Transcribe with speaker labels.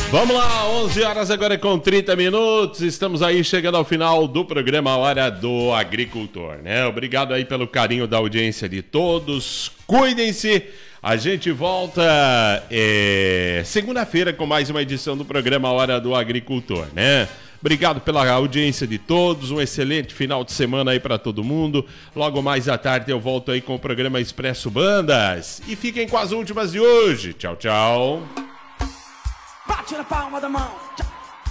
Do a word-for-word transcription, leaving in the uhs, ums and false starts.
Speaker 1: Vamos lá, onze horas agora com trinta minutos, estamos aí chegando ao final do programa Hora do Agricultor, né? Obrigado aí pelo carinho da audiência de todos, cuidem-se, a gente volta é, segunda-feira com mais uma edição do programa Hora do Agricultor, né? Obrigado pela audiência de todos, um excelente final de semana aí para todo mundo. Logo mais à tarde eu volto aí com o programa Expresso Bandas e fiquem com as últimas de hoje. Tchau, tchau.
Speaker 2: Bate na palma da mão. Tchau.